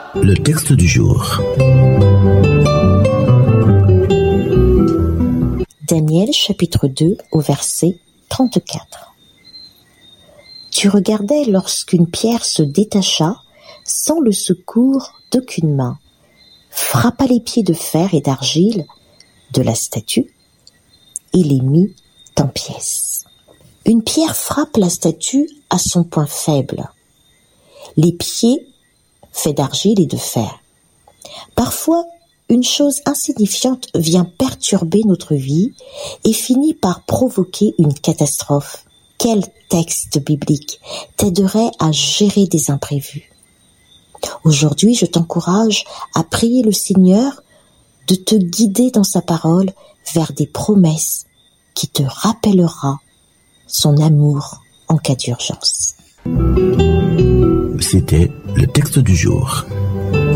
Le texte du jour. Daniel chapitre 2 au verset 34. Tu regardais lorsqu'une pierre se détacha, sans le secours d'aucune main, frappa les pieds de fer et d'argile de la statue et les mit en pièces. Une pierre frappe la statue à son point faible. Les pieds faits d'argile et de fer. Parfois, une chose insignifiante vient perturber notre vie et finit par provoquer une catastrophe. Quel texte biblique t'aiderait à gérer des imprévus? Aujourd'hui, je t'encourage à prier le Seigneur de te guider dans sa parole vers des promesses qui te rappellera son amour en cas d'urgence. C'était le texte du jour.